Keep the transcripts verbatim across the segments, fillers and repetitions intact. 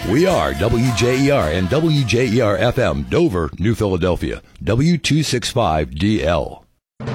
We are W J E R and W J E R F M, Dover, New Philadelphia, W two sixty-five D L.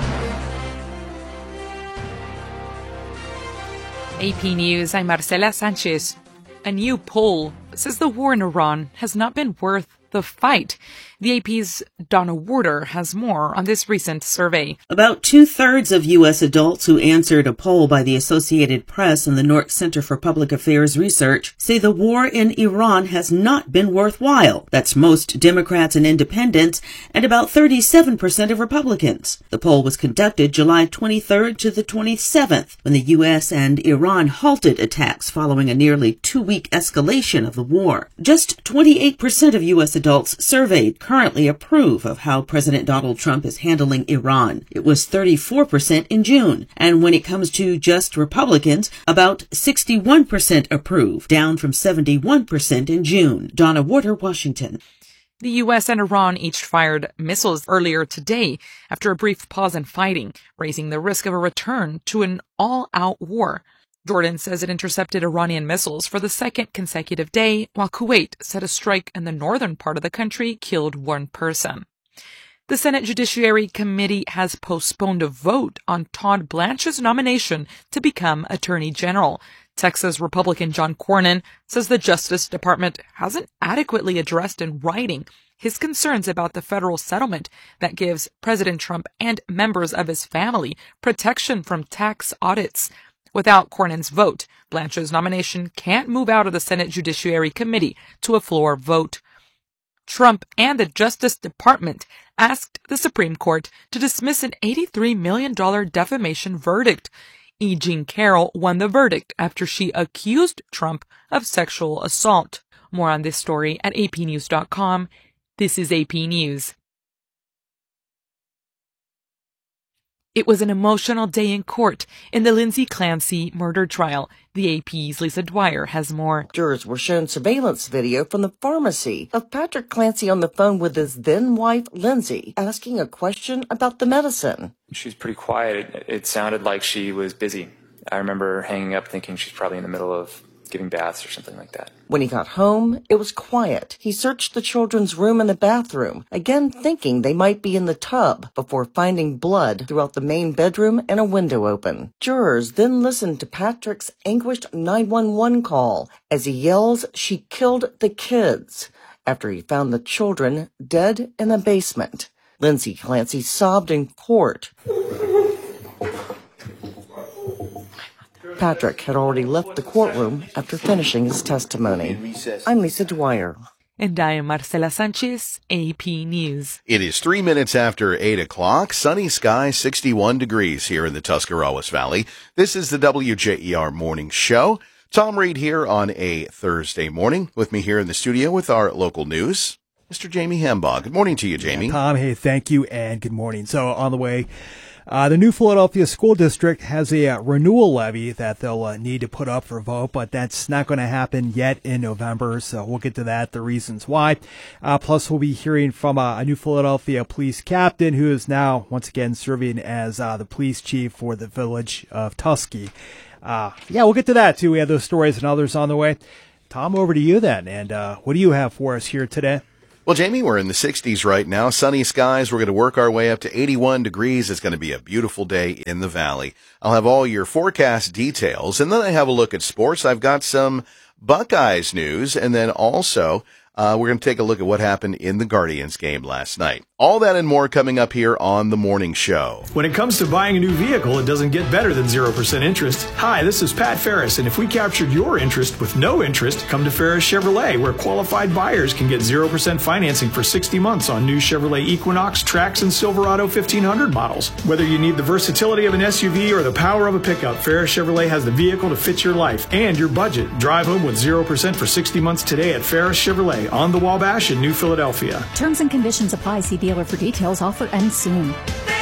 A P News, I'm Marcela Sanchez. A new poll says the war in Iran has not been worth the fight. The A P's Donna Warder has more on this recent survey. About two-thirds of U S adults who answered a poll by the Associated Press and the Nork Center for Public Affairs Research say the war in Iran has not been worthwhile. That's most Democrats and independents, and about thirty-seven percent of Republicans. The poll was conducted July twenty-third to the twenty-seventh, when the U S and Iran halted attacks following a nearly two-week escalation of the war. Just twenty-eight percent of U S adults surveyed currently approve of how President Donald Trump is handling Iran. It was thirty-four percent in June. And when it comes to just Republicans, about sixty-one percent approve, down from seventy-one percent in June. Donna Warder, Washington. The U S and Iran each fired missiles earlier today after a brief pause in fighting, raising the risk of a return to an all-out war. Jordan says it intercepted Iranian missiles for the second consecutive day, while Kuwait said a strike in the northern part of the country killed one person. The Senate Judiciary Committee has postponed a vote on Todd Blanche's nomination to become Attorney General. Texas Republican John Cornyn says the Justice Department hasn't adequately addressed in writing his concerns about the federal settlement that gives President Trump and members of his family protection from tax audits. Without Cornyn's vote, Blanche's nomination can't move out of the Senate Judiciary Committee to a floor vote. Trump and the Justice Department asked the Supreme Court to dismiss an eighty-three million dollars defamation verdict. E. Jean Carroll won the verdict after she accused Trump of sexual assault. More on this story at A P news dot com. This is A P News. It was an emotional day in court in the Lindsay Clancy murder trial. The A P's Lisa Dwyer has more. Jurors were shown surveillance video from the pharmacy of Patrick Clancy on the phone with his then-wife, Lindsay, asking a question about the medicine. She was pretty quiet. It, it sounded like she was busy. I remember hanging up thinking she's probably in the middle of giving baths or something like that. When he got home, it was quiet. He searched the children's room and the bathroom, again thinking they might be in the tub, before finding blood throughout the main bedroom and a window open. Jurors then listened to Patrick's anguished nine one one call as he yells, "She killed the kids," after he found the children dead in the basement. Lindsay Clancy sobbed in court. Patrick had already left the courtroom after finishing his testimony. I'm Lisa Dwyer. And I am Marcela Sanchez, A P News. It is three minutes after eight o'clock. Sunny skies, sixty-one degrees here in the Tuscarawas Valley. This is the W J E R Morning Show. Tom Reed here on a Thursday morning. With me here in the studio with our local news, Mister Jamie Hembaugh. Good morning to you, Jamie. Yeah, Tom, hey, thank you, and good morning. So on the way, Uh, the New Philadelphia School District has a uh, renewal levy that they'll uh, need to put up for vote, but that's not going to happen yet in November, so we'll get to that, the reasons why. Uh, plus, we'll be hearing from uh, a New Philadelphia police captain who is now, once again, serving as uh, the police chief for the village of Tusky. Uh, yeah, we'll get to that, too. We have those stories and others on the way. Tom, over to you then, and uh, what do you have for us here today? Well, Jamie, we're in the sixties right now. Sunny skies. We're going to work our way up to eighty-one degrees. It's going to be a beautiful day in the valley. I'll have all your forecast details, and then I have a look at sports. I've got some Buckeyes news, and then also uh, we're going to take a look at what happened in the Guardians game last night. All that and more coming up here on The Morning Show. When it comes to buying a new vehicle, it doesn't get better than zero percent interest. Hi, this is Pat Ferris, and if we captured your interest with no interest, come to Ferris Chevrolet, where qualified buyers can get zero percent financing for sixty months on new Chevrolet Equinox, Trax, and Silverado fifteen hundred models. Whether you need the versatility of an S U V or the power of a pickup, Ferris Chevrolet has the vehicle to fit your life and your budget. Drive home with zero percent for sixty months today at Ferris Chevrolet on the Wabash in New Philadelphia. Terms and conditions apply. See dealer for details. Offer ends soon.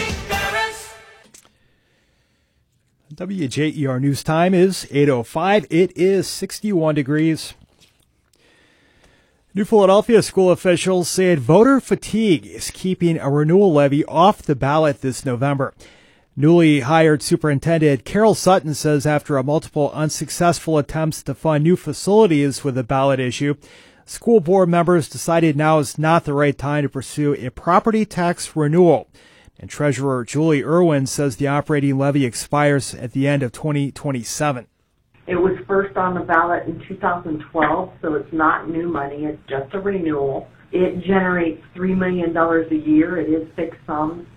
W J E R News Time is eight oh five. It is sixty-one degrees. New Philadelphia school officials said voter fatigue is keeping a renewal levy off the ballot this November. Newly hired Superintendent Carol Sutton says after a multiple unsuccessful attempts to fund new facilities with the ballot issue, school board members decided now is not the right time to pursue a property tax renewal. And Treasurer Julie Irwin says the operating levy expires at the end of twenty twenty-seven. It was first on the ballot in two thousand twelve, so it's not new money. It's just a renewal. It generates three million dollars a year. It is fixed sums.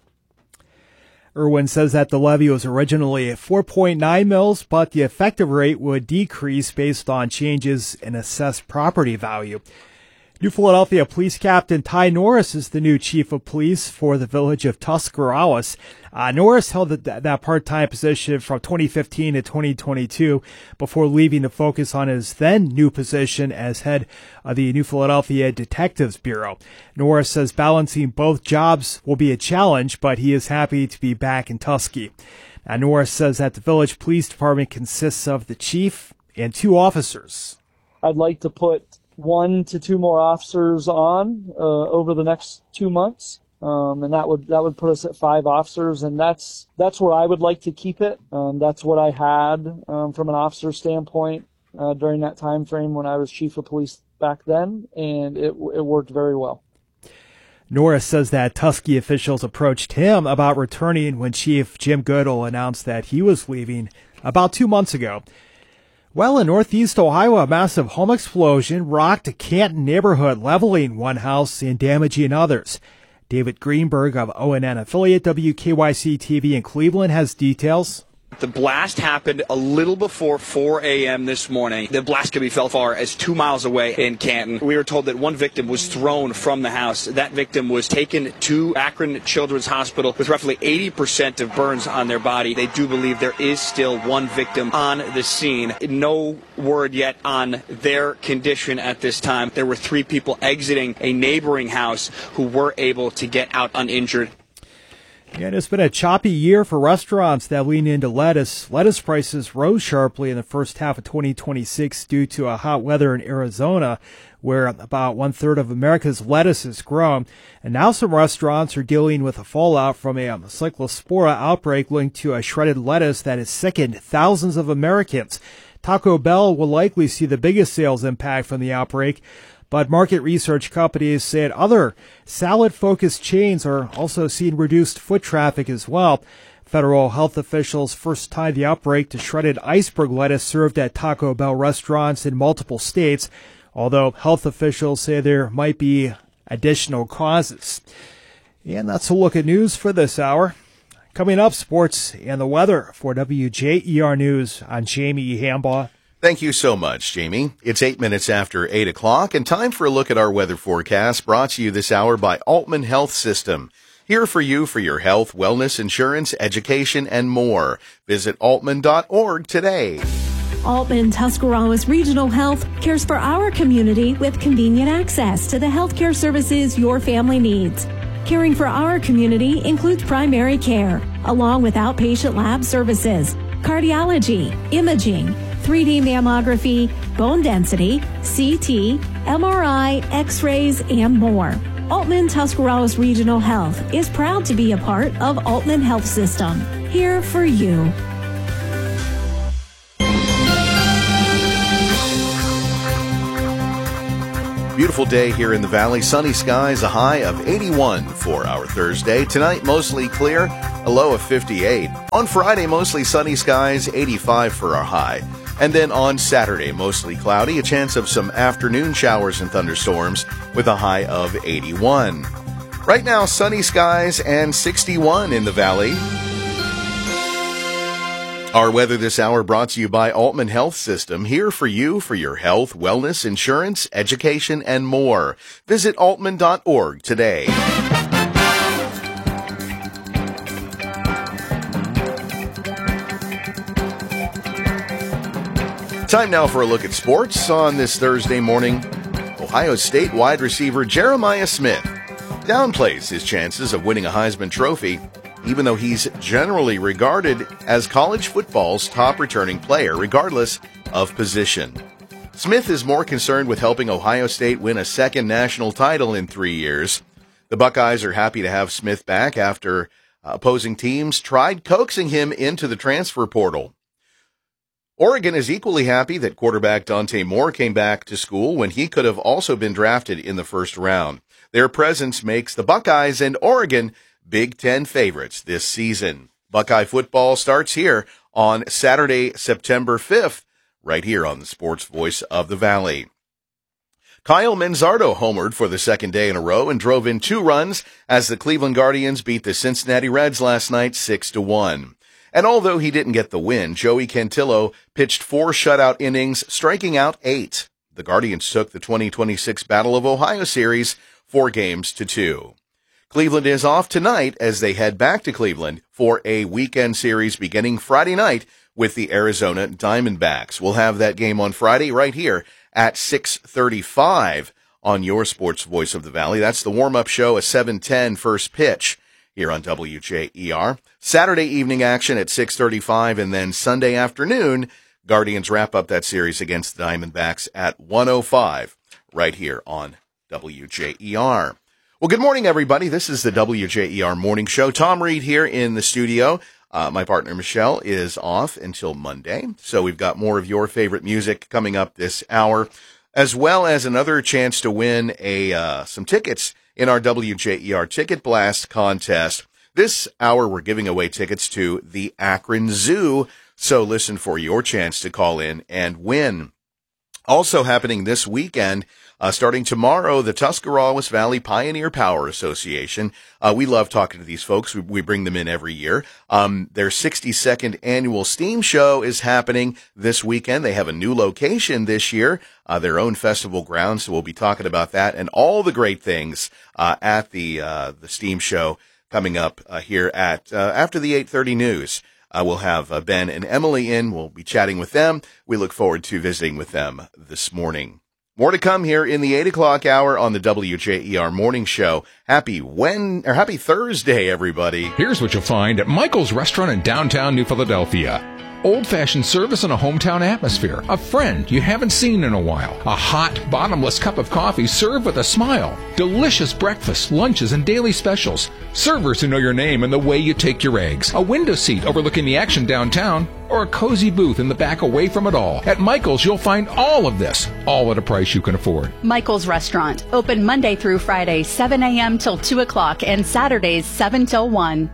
Irwin says that the levy was originally at four point nine mils, but the effective rate would decrease based on changes in assessed property value. New Philadelphia Police Captain Ty Norris is the new chief of police for the village of Tuscarawas. Uh, Norris held that, that part-time position from twenty fifteen to twenty twenty-two before leaving to focus on his then new position as head of the New Philadelphia Detectives Bureau. Norris says balancing both jobs will be a challenge, but he is happy to be back in Tusky. Now, Norris says that the village police department consists of the chief and two officers. I'd like to put one to two more officers on uh, over the next two months, um, and that would that would put us at five officers, and that's that's where I would like to keep it. Um, that's what I had um, from an officer standpoint uh, during that time frame when I was chief of police back then, and it it worked very well. Norris says that Tusky officials approached him about returning when Chief Jim Goodall announced that he was leaving about two months ago. Well, in northeast Ohio, a massive home explosion rocked a Canton neighborhood, leveling one house and damaging others. David Greenberg of O N N affiliate W K Y C T V in Cleveland has details. The blast happened a little before four a.m. this morning. The blast could be felt far as two miles away in Canton. We were told that one victim was thrown from the house. That victim was taken to Akron Children's Hospital with roughly eighty percent of burns on their body. They do believe there is still one victim on the scene. No word yet on their condition at this time. There were three people exiting a neighboring house who were able to get out uninjured. And it's been a choppy year for restaurants that lean into lettuce. Lettuce prices rose sharply in the first half of twenty twenty-six due to a hot weather in Arizona, where about one-third of America's lettuce is grown. And now some restaurants are dealing with the fallout from a cyclospora outbreak linked to a shredded lettuce that has sickened thousands of Americans. Taco Bell will likely see the biggest sales impact from the outbreak, but market research companies said other salad-focused chains are also seeing reduced foot traffic as well. Federal health officials first tied the outbreak to shredded iceberg lettuce served at Taco Bell restaurants in multiple states, although health officials say there might be additional causes. And that's a look at news for this hour. Coming up, sports and the weather for W J E R News. I'm Jamie Hambaugh. Thank you so much, Jamie. It's eight minutes after eight o'clock and time for a look at our weather forecast brought to you this hour by Altman Health System. Here for you for your health, wellness, insurance, education, and more. Visit altman dot org today. Altman Tuscarawas Regional Health cares for our community with convenient access to the healthcare services your family needs. Caring for our community includes primary care, along with outpatient lab services, cardiology, imaging, three D mammography, bone density, C T, M R I, X-rays, and more. Altman Tuscarawas Regional Health is proud to be a part of Altman Health System. Here for you. Beautiful day here in the valley. Sunny skies, a high of eighty-one for our Thursday. Tonight, mostly clear, a low of fifty-eight. On Friday, mostly sunny skies, eighty-five for our high. And then on Saturday, mostly cloudy, a chance of some afternoon showers and thunderstorms with a high of eighty-one. Right now, sunny skies and sixty-one in the valley. Our weather this hour brought to you by Altman Health System, here for you for your health, wellness, insurance, education, and more. Visit altman dot org today. Time now for a look at sports on this Thursday morning. Ohio State wide receiver Jeremiah Smith downplays his chances of winning a Heisman Trophy, even though he's generally regarded as college football's top returning player, regardless of position. Smith is more concerned with helping Ohio State win a second national title in three years. The Buckeyes are happy to have Smith back after Opposing teams tried coaxing him into the transfer portal. Oregon is equally happy that quarterback Dante Moore came back to school when he could have also been drafted in the first round. Their presence makes the Buckeyes and Oregon Big Ten favorites this season. Buckeye football starts here on Saturday, September fifth, right here on the Sports Voice of the Valley. Kyle Manzardo homered for the second day in a row and drove in two runs as the Cleveland Guardians beat the Cincinnati Reds last night six to one. And although he didn't get the win, Joey Cantillo pitched four shutout innings, striking out eight. The Guardians took the twenty twenty-six Battle of Ohio series four games to two. Cleveland is off tonight as they head back to Cleveland for a weekend series beginning Friday night with the Arizona Diamondbacks. We'll have that game on Friday right here at six thirty-five on your Sports Voice of the Valley. That's the warm-up show, a seven ten first pitch here on W J E R. Saturday evening action at six thirty-five, and then Sunday afternoon, Guardians wrap up that series against the Diamondbacks at one oh five right here on W J E R. Well, good morning, everybody. This is the W J E R Morning Show. Tom Reed here in the studio. Uh, my partner, Michelle, is off until Monday, so we've got more of your favorite music coming up this hour, as well as another chance to win a uh, some tickets in our W J E R Ticket Blast contest. This hour, we're giving away tickets to the Akron Zoo, so listen for your chance to call in and win. Also happening this weekend, uh, starting tomorrow, the Tuscarawas Valley Pioneer Power Association. Uh, we love talking to these folks. We, we bring them in every year. Um, their sixty-second annual steam show is happening this weekend. They have a new location this year, uh, their own festival grounds. So we'll be talking about that and all the great things uh, at the uh, the steam show coming up uh, here at uh, after the eight thirty news. Uh, we'll have uh, Ben and Emily in. We'll be chatting with them. We look forward to visiting with them this morning. More to come here in the eight o'clock hour on the W J E R Morning Show. Happy when or happy Thursday, everybody. Here's what you'll find at Michael's Restaurant in downtown New Philadelphia. Old-fashioned service in a hometown atmosphere. A friend you haven't seen in a while. A hot, bottomless cup of coffee served with a smile. Delicious breakfast, lunches, and daily specials. Servers who know your name and the way you take your eggs. A window seat overlooking the action downtown. Or a cozy booth in the back away from it all. At Michael's, you'll find all of this, all at a price you can afford. Michael's Restaurant. Open Monday through Friday, seven a.m. till two o'clock, and Saturdays, seven till one.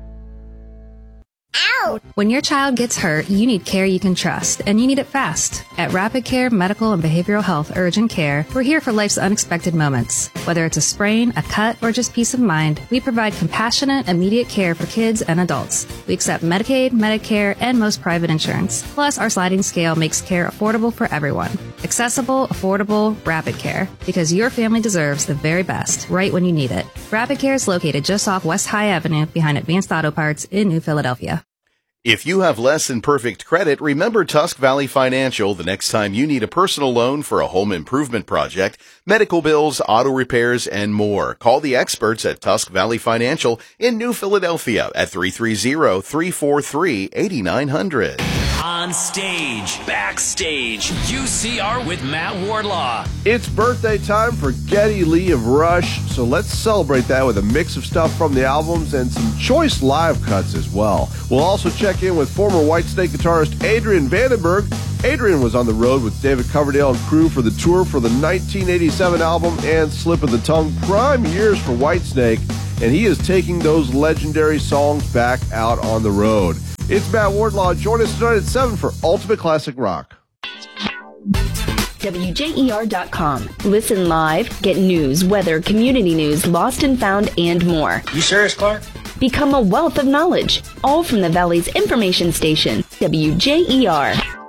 Ow! When your child gets hurt, you need care you can trust, and you need it fast. At Rapid Care Medical and Behavioral Health Urgent Care, we're here for life's unexpected moments. Whether it's a sprain, a cut, or just peace of mind, we provide compassionate, immediate care for kids and adults. We accept Medicaid, Medicare, and most private insurance. Plus, our sliding scale makes care affordable for everyone. Accessible, affordable, Rapid Care. Because your family deserves the very best, right when you need it. Rapid Care is located just off West High Avenue behind Advanced Auto Parts in New Philadelphia. If you have less than perfect credit, remember Tusk Valley Financial the next time you need a personal loan for a home improvement project, medical bills, auto repairs, and more. Call the experts at Tusk Valley Financial in New Philadelphia at three three zero, three four three, eight nine zero zero. On stage, backstage, U C R with Matt Wardlaw. It's birthday time for Geddy Lee of Rush, so let's celebrate that with a mix of stuff from the albums and some choice live cuts as well. We'll also check in with former Whitesnake guitarist Adrian Vandenberg. Adrian was on the road with David Coverdale and crew for the tour for the nineteen eighty-seven album and Slip of the Tongue, prime years for Whitesnake, and he is taking those legendary songs back out on the road. It's Matt Wardlaw. Join us tonight at seven for Ultimate Classic Rock. W J E R dot com. Listen live, get news, weather, community news, lost and found, and more. You serious, Clark? Become a wealth of knowledge, all from the Valley's information station, W J E R.